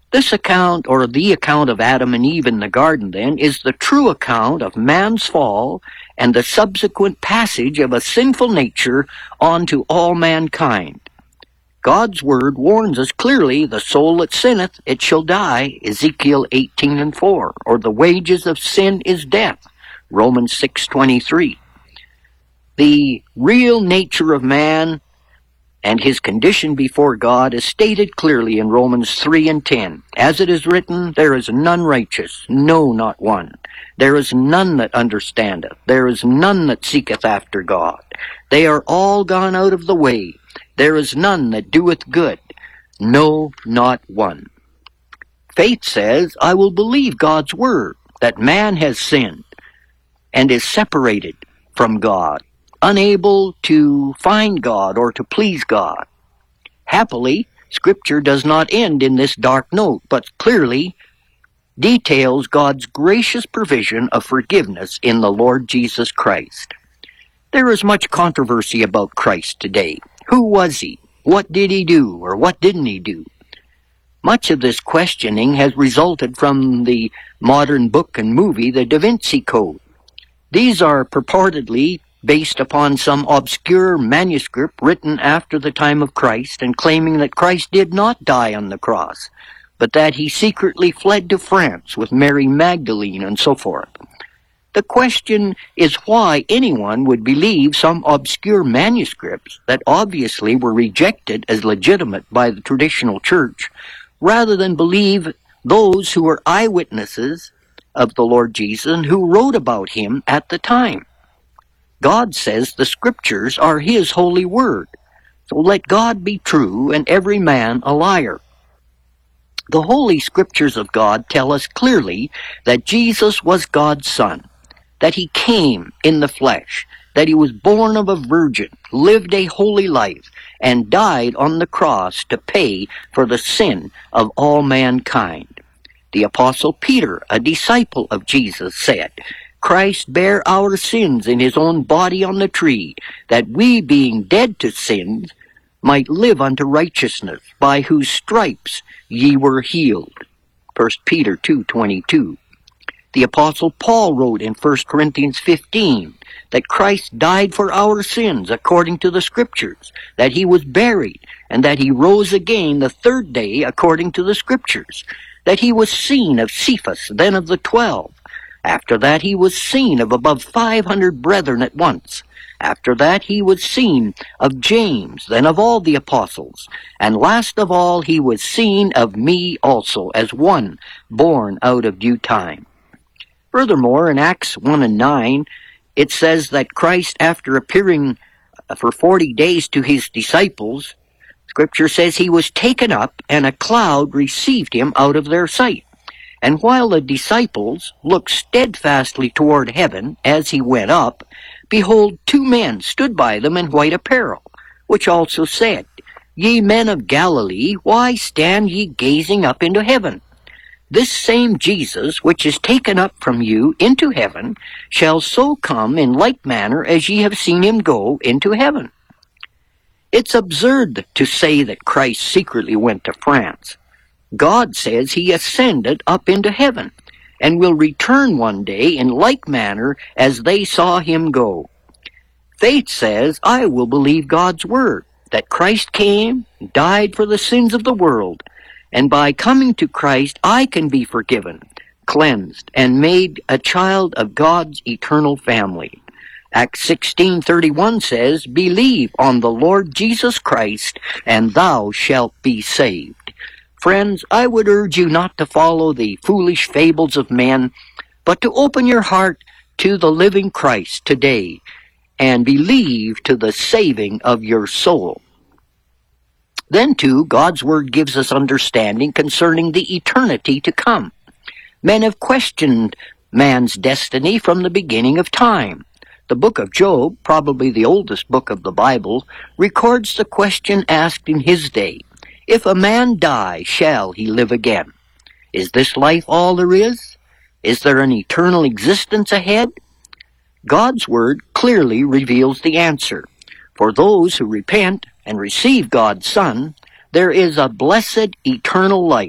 This account, or the account of Adam and Eve in the garden, then, is the true account of man's fall and the subsequent passage of a sinful nature onto all mankind. God's word warns us clearly, the soul that sinneth, it shall die, Ezekiel 18:4, or the wages of sin is death, Romans 6:23. The real nature of man and his condition before God is stated clearly in Romans 3:10. As it is written, there is none righteous, no, not one. There is none that understandeth. There is none that seeketh after God. They are all gone out of the way. There is none that doeth good, no, not one. Faith says, I will believe God's word, that man has sinned and is separated from God, unable to find God or to please God. Happily, Scripture does not end in this dark note, but clearly details God's gracious provision of forgiveness in the Lord Jesus Christ. There is much controversy about Christ today. Who was he? What did he do, or what didn't he do? Much of this questioning has resulted from the modern book and movie, The Da Vinci Code. These are purportedly based upon some obscure manuscript written after the time of Christ and claiming that Christ did not die on the cross, but that he secretly fled to France with Mary Magdalene and so forth. The question is why anyone would believe some obscure manuscripts that obviously were rejected as legitimate by the traditional church, rather than believe those who were eyewitnesses of the Lord Jesus and who wrote about him at the time. God says the Scriptures are his holy word, so let God be true and every man a liar. The Holy Scriptures of God tell us clearly that Jesus was God's Son, that he came in the flesh, that he was born of a virgin, lived a holy life, and died on the cross to pay for the sin of all mankind. The Apostle Peter, a disciple of Jesus, said, Christ bare our sins in his own body on the tree, that we, being dead to sins, might live unto righteousness, by whose stripes ye were healed. 1 Peter 2:22. The Apostle Paul wrote in 1 Corinthians 15 that Christ died for our sins according to the Scriptures, that he was buried, and that he rose again the third day according to the Scriptures, that he was seen of Cephas, then of the 12. After that he was seen of above 500 brethren at once. After that he was seen of James, then of all the apostles. And last of all he was seen of me also, as one born out of due time. Furthermore, in Acts 1:9, it says that Christ, after appearing for 40 days to his disciples, Scripture says he was taken up, and a cloud received him out of their sight. And while the disciples looked steadfastly toward heaven as he went up, behold, 2 men stood by them in white apparel, which also said, Ye men of Galilee, why stand ye gazing up into heaven? This same Jesus, which is taken up from you into heaven, shall so come in like manner as ye have seen him go into heaven. It's absurd to say that Christ secretly went to France. God says he ascended up into heaven, and will return one day in like manner as they saw him go. Faith says, I will believe God's word, that Christ came, died for the sins of the world, and by coming to Christ, I can be forgiven, cleansed, and made a child of God's eternal family. Acts 16:31 says, Believe on the Lord Jesus Christ, and thou shalt be saved. Friends, I would urge you not to follow the foolish fables of men, but to open your heart to the living Christ today, and believe to the saving of your soul. Then, too, God's Word gives us understanding concerning the eternity to come. Men have questioned man's destiny from the beginning of time. The book of Job, probably the oldest book of the Bible, records the question asked in his day, If a man die, shall he live again? Is this life all there is? Is there an eternal existence ahead? God's Word clearly reveals the answer. For those who repent and receive God's Son, there is a blessed eternal life.